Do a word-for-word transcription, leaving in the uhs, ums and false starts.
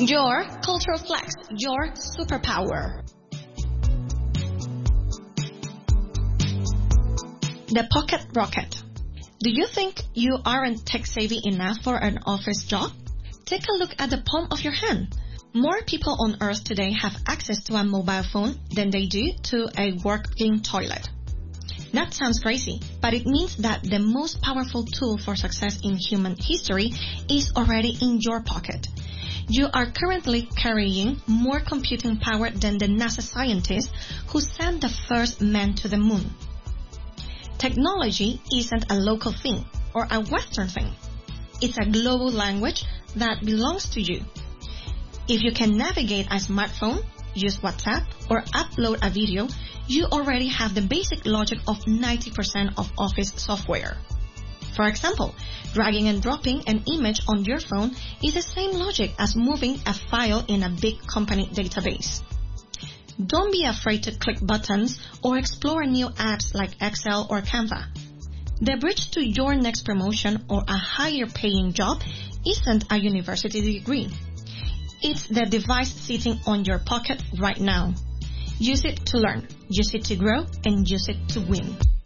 Your cultural flex, your superpower. The Pocket Rocket. Do you think you aren't tech-savvy enough for an office job? Take a look at the palm of your hand. More people on Earth today have access to a mobile phone than they do to a working toilet. That sounds crazy, but it means that the most powerful tool for success in human history is already in your pocket. You are currently carrying more computing power than the NASA scientists who sent the first man to the moon. Technology isn't a local thing or a Western thing. It's a global language that belongs to you. If you can navigate a smartphone, use WhatsApp, or upload a video, you already have the basic logic of ninety percent of Office software. For example, dragging and dropping an image on your phone is the same logic as moving a file in a big company database. Don't be afraid to click buttons or explore new apps like Excel or Canva. The bridge to your next promotion or a higher paying job isn't a university degree. It's the device sitting on your pocket right now. Use it to learn, use it to grow, and use it to win.